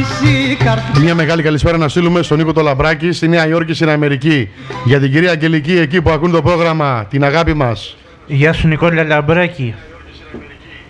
Μια μεγάλη καλησπέρα να στείλουμε στον Νίκο το Λαμπράκη στη Νέα Υόρκη στην Αμερική. Για την κυρία Αγγελική εκεί που ακούν το πρόγραμμα, την αγάπη μας. Γεια σου Νικόλα Λαμπράκη.